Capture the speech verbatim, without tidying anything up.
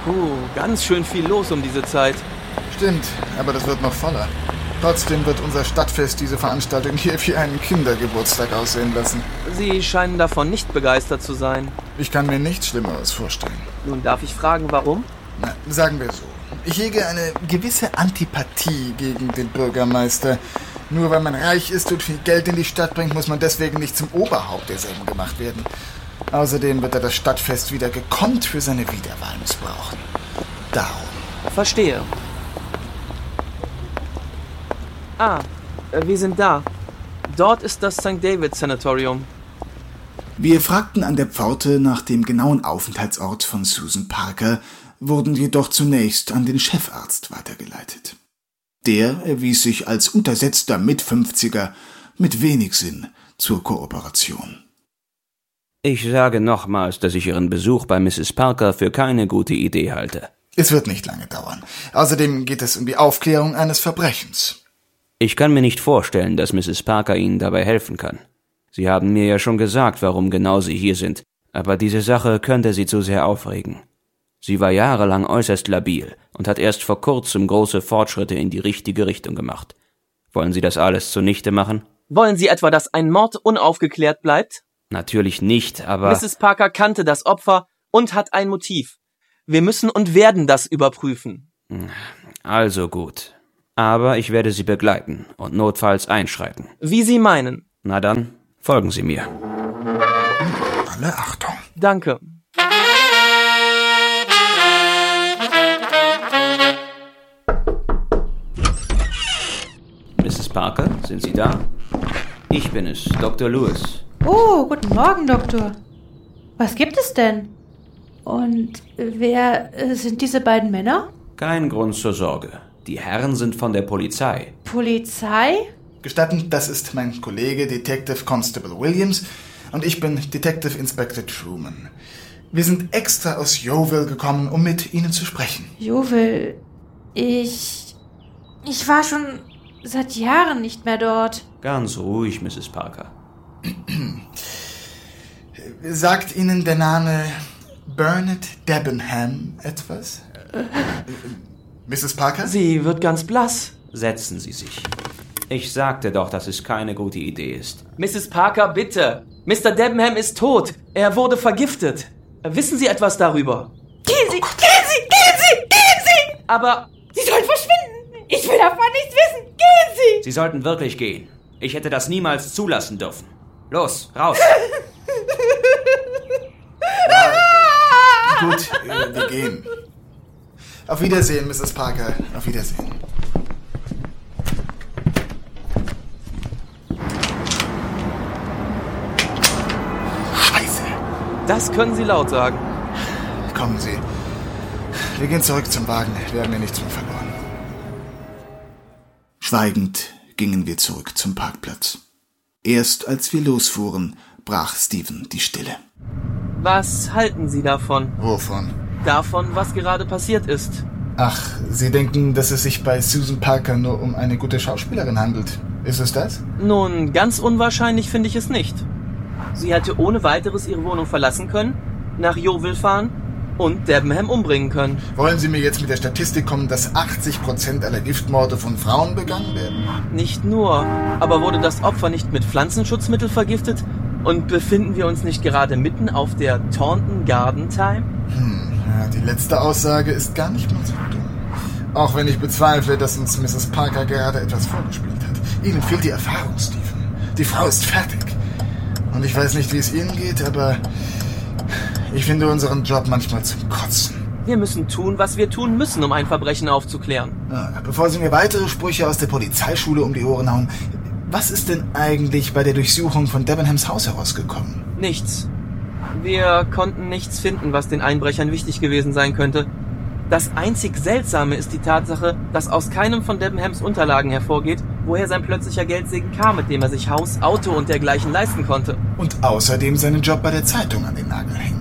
Puh, ganz schön viel los um diese Zeit. Stimmt, aber das wird noch voller. Trotzdem wird unser Stadtfest diese Veranstaltung hier wie einen Kindergeburtstag aussehen lassen. Sie scheinen davon nicht begeistert zu sein. Ich kann mir nichts Schlimmeres vorstellen. Nun darf ich fragen, warum? Na, sagen wir so. Ich hege eine gewisse Antipathie gegen den Bürgermeister. Nur weil man reich ist und viel Geld in die Stadt bringt, muss man deswegen nicht zum Oberhaupt derselben gemacht werden. Außerdem wird er das Stadtfest wieder gekonnt für seine Wiederwahl missbrauchen. Darum. Verstehe. Ah, wir sind da. Dort ist das Sankt David's Sanatorium. Wir fragten an der Pforte nach dem genauen Aufenthaltsort von Susan Parker, wurden jedoch zunächst an den Chefarzt weitergeleitet. Der erwies sich als untersetzter Mitfünfziger mit wenig Sinn zur Kooperation. Ich sage nochmals, dass ich Ihren Besuch bei Misses Parker für keine gute Idee halte. Es wird nicht lange dauern. Außerdem geht es um die Aufklärung eines Verbrechens. Ich kann mir nicht vorstellen, dass Misses Parker Ihnen dabei helfen kann. Sie haben mir ja schon gesagt, warum genau Sie hier sind, aber diese Sache könnte Sie zu sehr aufregen. Sie war jahrelang äußerst labil und hat erst vor kurzem große Fortschritte in die richtige Richtung gemacht. Wollen Sie das alles zunichte machen? Wollen Sie etwa, dass ein Mord unaufgeklärt bleibt? Natürlich nicht, aber... Misses Parker kannte das Opfer und hat ein Motiv. Wir müssen und werden das überprüfen. Also gut. Aber ich werde Sie begleiten und notfalls einschreiten. Wie Sie meinen. Na dann, folgen Sie mir. Alle Achtung. Danke. Misses Parker, sind Sie da? Ich bin es, Doktor Lewis. Oh, guten Morgen, Doktor. Was gibt es denn? Und wer äh, sind diese beiden Männer? Kein Grund zur Sorge. Die Herren sind von der Polizei. Polizei? Gestatten, das ist mein Kollege Detective Constable Williams und ich bin Detective Inspector Truman. Wir sind extra aus Yeovil gekommen, um mit Ihnen zu sprechen. Yeovil, ich... Ich war schon seit Jahren nicht mehr dort. Ganz ruhig, Misses Parker. Sagt Ihnen der Name Bernard Debenham etwas? Äh. Misses Parker? Sie wird ganz blass. Setzen Sie sich. Ich sagte doch, dass es keine gute Idee ist. Misses Parker, bitte. Mister Debenham ist tot. Er wurde vergiftet. Wissen Sie etwas darüber? Gehen Sie, oh gehen Sie, gehen Sie, gehen Sie! Aber... Sie sollen verschwinden. Ich will davon nichts wissen. Gehen Sie! Sie sollten wirklich gehen. Ich hätte das niemals zulassen dürfen. Los, raus! Ja, gut, äh, wir gehen. Auf Wiedersehen, Misses Parker. Auf Wiedersehen. Scheiße. Das können Sie laut sagen. Kommen Sie. Wir gehen zurück zum Wagen. Wir haben hier nichts mehr verloren. Schweigend gingen wir zurück zum Parkplatz. Erst als wir losfuhren, brach Stephen die Stille. Was halten Sie davon? Wovon? Davon, was gerade passiert ist. Ach, Sie denken, dass es sich bei Susan Parker nur um eine gute Schauspielerin handelt. Ist es das? Nun, ganz unwahrscheinlich finde ich es nicht. Sie hätte ohne weiteres ihre Wohnung verlassen können, nach Yeovil fahren und Debenham umbringen können. Wollen Sie mir jetzt mit der Statistik kommen, dass achtzig Prozent aller Giftmorde von Frauen begangen werden? Nicht nur, aber wurde das Opfer nicht mit Pflanzenschutzmittel vergiftet? Und befinden wir uns nicht gerade mitten auf der Taunton Garden Time? Hm, ja, die letzte Aussage ist gar nicht mal so dumm. Auch wenn ich bezweifle, dass uns Misses Parker gerade etwas vorgespielt hat. Ihnen fehlt die Erfahrung, Stephen. Die Frau ist fertig. Und ich weiß nicht, wie es Ihnen geht, aber ich finde unseren Job manchmal zum Kotzen. Wir müssen tun, was wir tun müssen, um ein Verbrechen aufzuklären. Ja, bevor Sie mir weitere Sprüche aus der Polizeischule um die Ohren hauen, was ist denn eigentlich bei der Durchsuchung von Debenhams Haus herausgekommen? Nichts. Wir konnten nichts finden, was den Einbrechern wichtig gewesen sein könnte. Das einzig Seltsame ist die Tatsache, dass aus keinem von Debenhams Unterlagen hervorgeht, woher sein plötzlicher Geldsegen kam, mit dem er sich Haus, Auto und dergleichen leisten konnte. Und außerdem seinen Job bei der Zeitung an den Nagel hängt.